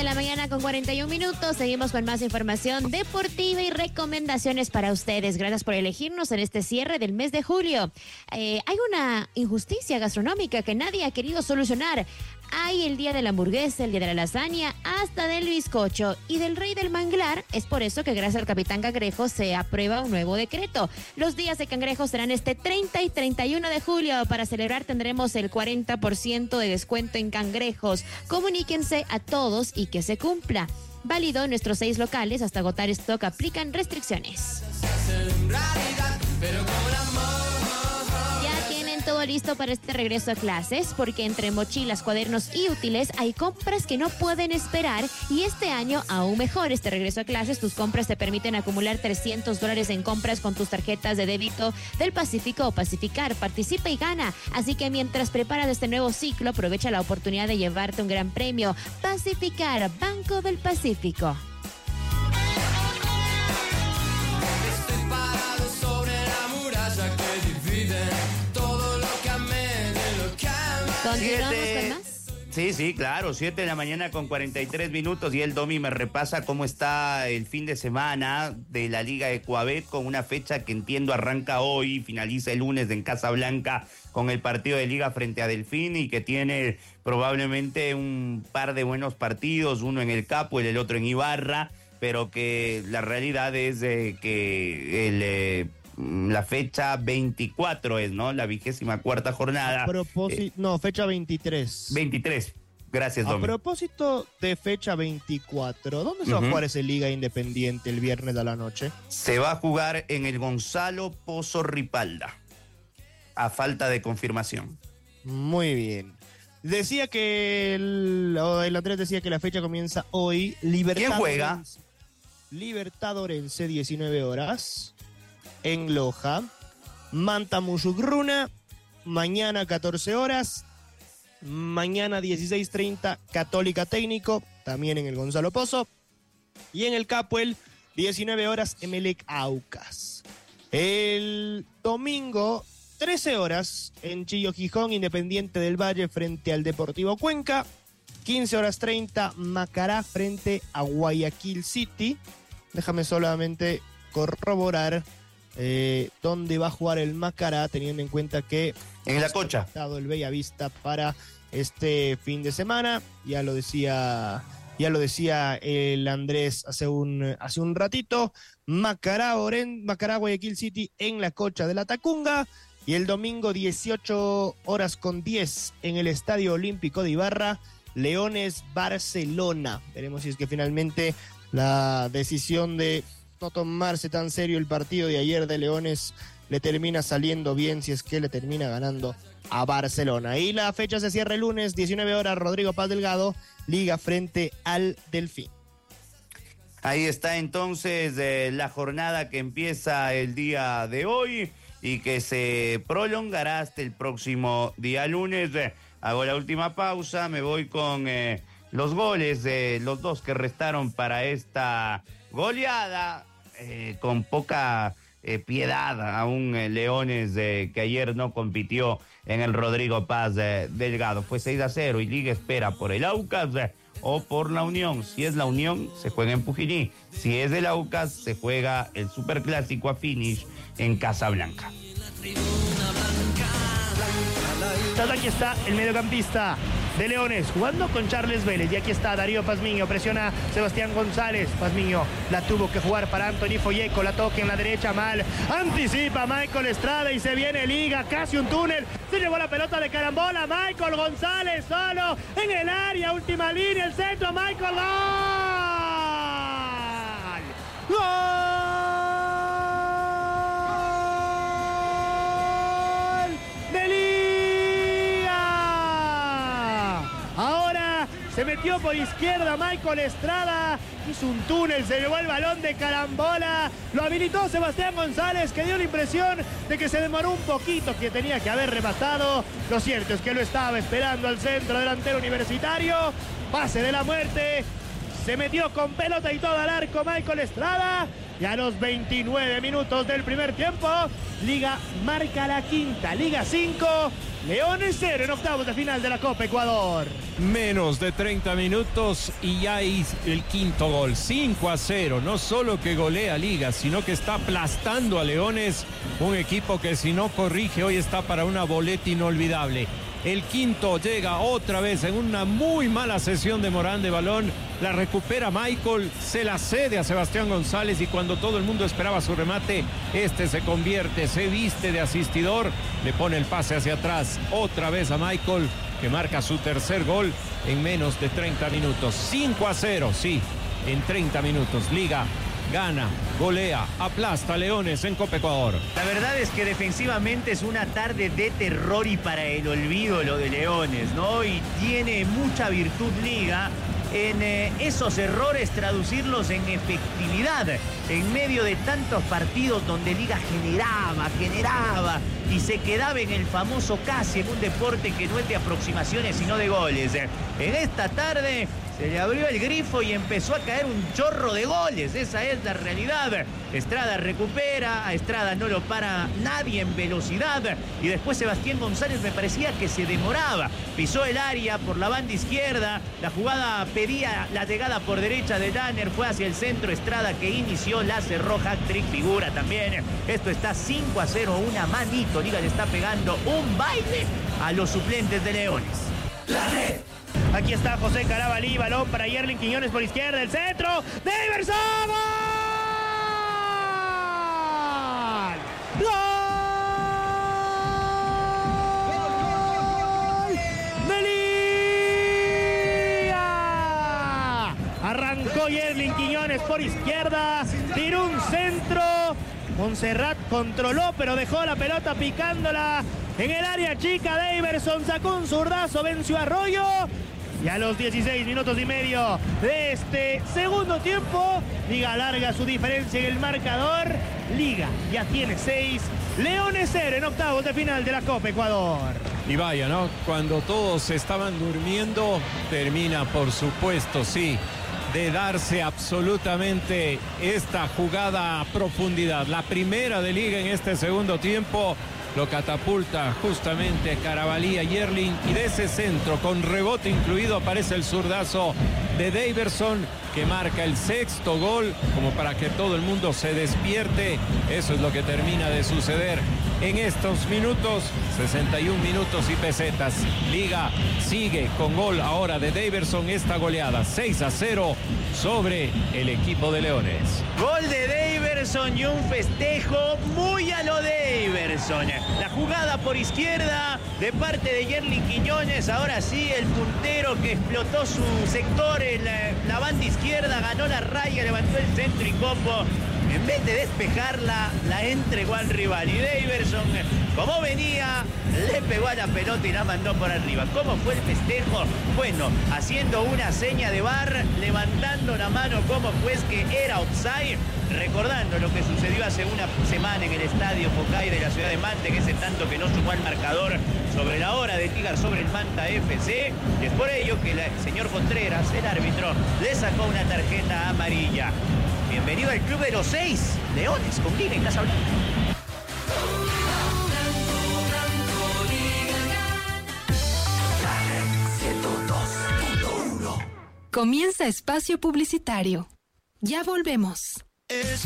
la mañana con 41 minutos. Seguimos con más información deportiva y recomendaciones para ustedes. Gracias por elegirnos en este cierre del mes de julio. Hay una injusticia gastronómica que nadie ha querido solucionar. Hay el día de la hamburguesa, el día de la lasaña, hasta del bizcocho y del rey del manglar. Es por eso que gracias al Capitán Cangrejo se aprueba un nuevo decreto. Los días de cangrejo serán este 30 y 31 de julio. Para celebrar tendremos el 40% de descuento en cangrejos. Comuníquense a todos y que se cumpla. Válido en nuestros 6 locales hasta agotar stock. Aplican restricciones. Ya tienen todo listo para este regreso a clases, porque entre mochilas, cuadernos y útiles hay compras que no pueden esperar, y este año aún mejor. Este regreso a clases, tus compras te permiten acumular $300 en compras con tus tarjetas de débito del Pacífico o Pacificar. Participa y gana. Así que mientras preparas este nuevo ciclo, aprovecha la oportunidad de llevarte un gran premio. Pacificar, Banco del Pacífico. Estoy parado sobre la muralla que divide todo lo que amé de lo que amé. ¿Continuamos con más? Sí, claro, 7 de la mañana con 43 minutos y el Domi me repasa cómo está el fin de semana de la Liga Ecuabet, con una fecha que entiendo arranca hoy y finaliza el lunes en Casablanca con el partido de Liga frente a Delfín, y que tiene probablemente un par de buenos partidos, uno en el Capo y el otro en Ibarra, pero que la realidad es que la fecha 24 es, ¿no? La 24ª jornada. A propósito, no, fecha 23. 23. Gracias, Domi. A propósito de fecha 24, ¿dónde se va a jugar ese Liga Independiente el viernes a la noche? Se va a jugar en el Gonzalo Pozo Ripalda, a falta de confirmación. Muy bien. Decía que el Andrés decía que la fecha comienza hoy. ¿Quién juega? Libertadorense, 19 horas. En Loja. Manta Musugruna, mañana 14 horas. Mañana 16:30, Católica Técnico, también en el Gonzalo Pozo. Y en el Capuel, 19 horas, Emelec Aucas. El domingo, 13 horas, en Chillo Gijón, Independiente del Valle frente al Deportivo Cuenca. 15:30, Macará frente a Guayaquil City. Déjame solamente corroborar dónde va a jugar el Macará, teniendo en cuenta que en la Cocha ha estado el Bellavista para este fin de semana. Ya lo decía el Andrés hace un ratito. Macará Guayaquil City en la Cocha de la Tacunga. Y el domingo 18:10 en el Estadio Olímpico de Ibarra, Leones Barcelona. Veremos si es que finalmente la decisión de no tomarse tan serio el partido de ayer de Leones le termina saliendo bien, si es que le termina ganando a Barcelona. Y la fecha se cierra el lunes, 19 horas, Rodrigo Paz Delgado, Liga frente al Delfín. Ahí está entonces la jornada que empieza el día de hoy y que se prolongará hasta el próximo día lunes. Hago la última pausa, me voy con los goles de los dos que restaron para esta goleada, con poca piedad a un Leones que ayer no compitió en el Rodrigo Paz Delgado. Fue 6-0 y Liga espera por el Aucas o por la Unión. Si es la Unión, se juega en Pujiní. Si es el Aucas, se juega el Superclásico a finish en Casablanca. Aquí está el mediocampista de Leones jugando con Charles Vélez, y aquí está Darío Pazmiño, presiona Sebastián González. Pazmiño la tuvo que jugar para Anthony Folleco, la toca en la derecha mal, anticipa Michael Estrada y se viene Liga, casi un túnel, se llevó la pelota de carambola, Michael González solo en el área, última línea, el centro, Michael, ¡gol! Se metió por izquierda Michael Estrada, hizo un túnel, se llevó el balón de carambola, lo habilitó Sebastián González, que dio la impresión de que se demoró un poquito, que tenía que haber rematado. Lo cierto es que lo estaba esperando al centro delantero universitario. Pase de la muerte, se metió con pelota y todo al arco Michael Estrada, Y a los 29 minutos del primer tiempo, Liga marca la quinta. Liga 5, Leones 0 en octavos de final de la Copa Ecuador. Menos de 30 minutos y ya hay el quinto gol. 5-0. No solo que golea Liga, sino que está aplastando a Leones. Un equipo que si no corrige hoy está para una boleta inolvidable. El quinto llega otra vez en una muy mala sesión de Morán de balón. La recupera Michael, se la cede a Sebastián González y cuando todo el mundo esperaba su remate, este se convierte, se viste de asistidor, le pone el pase hacia atrás. Otra vez a Michael, que marca su tercer gol en menos de 30 minutos. 5-0, sí, en 30 minutos. Liga gana, golea, aplasta a Leones en Copa Ecuador. La verdad es que defensivamente es una tarde de terror y para el olvido lo de Leones, ¿no? Y tiene mucha virtud Liga en esos errores traducirlos en efectividad en medio de tantos partidos donde Liga generaba y se quedaba en el famoso casi en un deporte que no es de aproximaciones sino de goles. En esta tarde se le abrió el grifo y empezó a caer un chorro de goles. Esa es la realidad. Estrada recupera, a Estrada no lo para nadie en velocidad. Y después Sebastián González me parecía que se demoraba. Pisó el área por la banda izquierda. La jugada pedía la llegada por derecha de Danner. Fue hacia el centro Estrada que inició, la cerró, hat-trick, figura también. Esto está 5-0, una manito. Liga le está pegando un baile a los suplentes de Leones. La red. Aquí está José Carabalí, balón para Yerlin Quiñones por izquierda, el centro, Daverson, ¡gol! ¡Gol! ¡De Liga! Arrancó Yerlin Quiñones por izquierda, tiró un centro, Montserrat controló pero dejó la pelota picándola en el área chica. Daverson sacó un zurdazo, venció a Arroyo. Y a los 16 minutos y medio de este segundo tiempo, Liga alarga su diferencia en el marcador. Liga ya tiene 6, Leones 0 en octavos de final de la Copa Ecuador. Y vaya, ¿no? Cuando todos estaban durmiendo, termina, por supuesto, sí, de darse absolutamente esta jugada a profundidad. La primera de Liga en este segundo tiempo. Lo catapulta justamente Carabalí a Yerlin y de ese centro con rebote incluido aparece el zurdazo de Daverson que marca el sexto gol como para que todo el mundo se despierte. Eso es lo que termina de suceder en estos minutos, 61 minutos y pesetas. Liga sigue con gol ahora de Daverson, esta goleada 6-0 sobre el equipo de Leones. Gol de Daverson y un festejo muy a lo Daverson. La jugada por izquierda de parte de Yerlin Quiñones. Ahora sí, el puntero que explotó su sector en la banda izquierda, ganó la raya, levantó el centro y Copo, en vez de despejarla, la entregó al rival. Y Daverson, como venía, le pegó a la pelota y la mandó por arriba. ¿Cómo fue el festejo? Bueno, haciendo una seña de VAR, levantando la mano como pues que era offside, recordando lo que sucedió hace una semana en el estadio Focay de la ciudad de Mante, que ese tanto que no sumó al marcador sobre la hora de Liga sobre el Manta FC. Y es por ello que el señor Contreras, el árbitro, le sacó una tarjeta amarilla. Bienvenido al club de los 6 Leones con Liga en Casablanca. Comienza espacio publicitario. Ya volvemos.